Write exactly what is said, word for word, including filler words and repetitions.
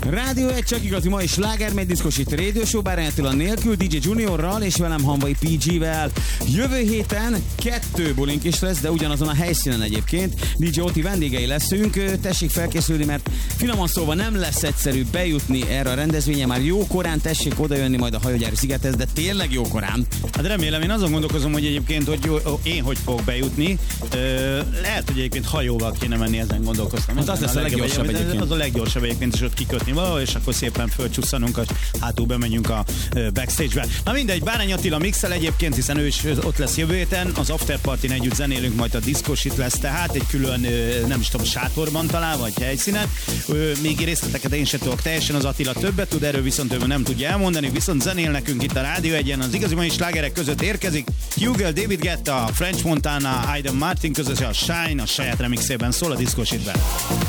Rádió egy csak igazi mai sláger, megy diszkosít Radio Show, Bárány Attila nélkül, dé dzsé Juniorral és velem Hamvai pé gé-vel. Jövő héten kettő bulink is lesz, de ugyanazon a helyszínen egyébként. dé dzsé Oti vendégei leszünk, tessék felkészülni, mert finoman szólva nem lesz egyszerű bejutni erre a rendezvényre, már jó korán tessék odajönni majd a hajógyári szigethez, de tényleg jó korán. Hát remélem, én azon gondolkozom, hogy egyébként, hogy jó, én hogy fogok bejutni. Ö, lehet, hogy egyébként hajóval kéne menni, ezen gondolkoztam. Hát az lesz a leggyorsabb egyébként. Az a leggyorsabb egyébként, és ott kikötni valahol, és akkor szépen fölcsusszanunk, hogy hátul bemegyünk a backstage-be. Na mindegy, Bárány Attila mixel egyébként, hiszen ő is ott lesz jövő héten, az after party-n együtt zenélünk, majd a diszkosit lesz, tehát egy külön, nem is tudom, sátorban talán, vagy helyszínen. Még részleteket én sem tudok teljesen, az Attila többet tud, erről viszont ő nem tudja elmondani, viszont zenél nekünk itt a Rádió egyen, az igazi mai slágerek között érkezik. Hugel, David Guetta, French Montana, Aiden Martin közösen a Shine, a saját remixében szól a diszkositben.